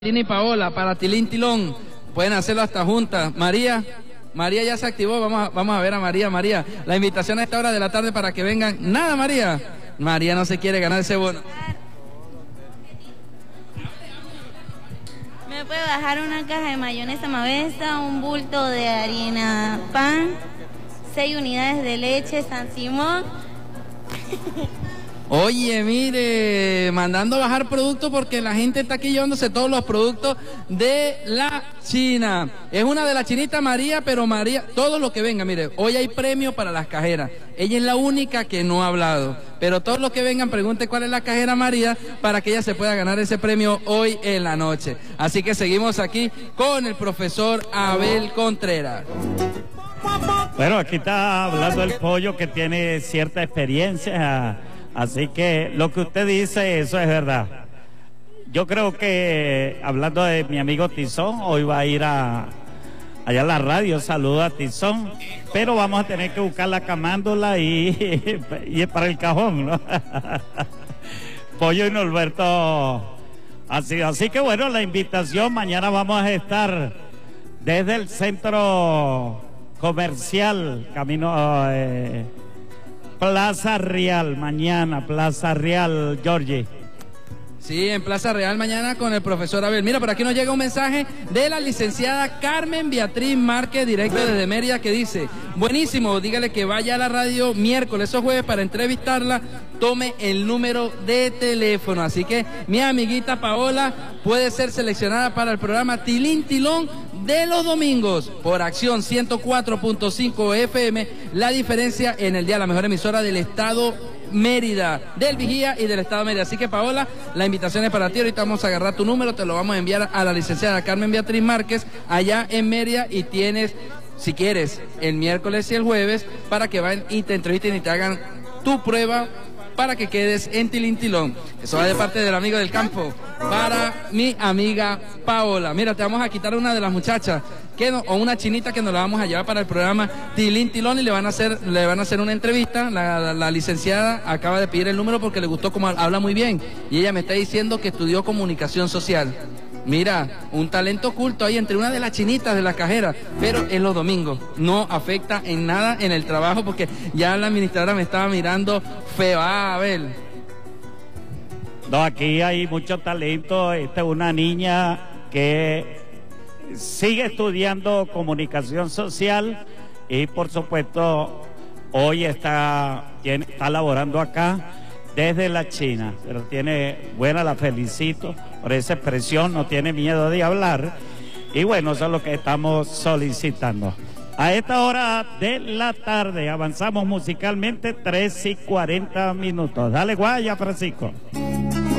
Y Paola, para Tilín Tilón, pueden hacerlo hasta juntas. María ya se activó, vamos a ver a María, la invitación a esta hora de la tarde para que vengan. Nada, María no se quiere ganar ese bono. Me puede bajar una caja de mayonesa Mavesa, un bulto de harina pan, 6 unidades de leche San Simón. Oye, mire, mandando bajar productos porque la gente está aquí llevándose todos los productos de la China. Es una de las chinitas María, pero María, todo lo que venga, mire, hoy hay premio para las cajeras. Ella es la única que no ha hablado, pero todos los que vengan pregunten cuál es la cajera María para que ella se pueda ganar ese premio hoy en la noche. Así que seguimos aquí con el profesor Abel Contreras. Bueno, aquí está hablando el pollo que tiene cierta experiencia. Así que lo que usted dice, eso es verdad. Yo creo que, hablando de mi amigo Tizón, hoy va a ir allá a la radio, saludo a Tizón, pero vamos a tener que buscar la camándola y es para el cajón, ¿no? Pollo y Norberto. Así que bueno, la invitación, mañana vamos a estar desde el centro comercial, camino... Plaza Real, mañana, Plaza Real, Georgie. Sí, en Plaza Real mañana con el profesor Abel. Mira, por aquí nos llega un mensaje de la licenciada Carmen Beatriz Márquez, directo desde Mérida, que dice: buenísimo, dígale que vaya a la radio miércoles o jueves para entrevistarla, tome el número de teléfono. Así que mi amiguita Paola puede ser seleccionada para el programa Tilín Tilón de los domingos por Acción 104.5 FM, la diferencia en el día, la mejor emisora del estado Mérida, del Vigía y del estado Mérida. Así que Paola, la invitación es para ti. Ahorita vamos a agarrar tu número, te lo vamos a enviar a la licenciada Carmen Beatriz Márquez allá en Mérida, y tienes, si quieres, el miércoles y el jueves para que vayan y te entrevisten y te hagan tu prueba para que quedes en Tilín Tilón. Eso va de parte del amigo del campo para mi amiga Paola. Mira, te vamos a quitar una de las muchachas o una chinita que nos la vamos a llevar para el programa Tilín Tilón, y le van a hacer una entrevista. La licenciada acaba de pedir el número porque le gustó como habla muy bien, y ella me está diciendo que estudió comunicación social. Mira, un talento oculto ahí entre una de las chinitas de la cajera, pero en los domingos no afecta en nada en el trabajo, porque ya la administradora me estaba mirando feo. A ver. No, aquí hay mucho talento. Esta es una niña que sigue estudiando comunicación social y por supuesto hoy está laborando acá desde la China, pero tiene buena, la felicito por esa expresión, no tiene miedo de hablar, y bueno, eso es lo que estamos solicitando. A esta hora de la tarde avanzamos musicalmente 3:40. Dale guaya, Francisco.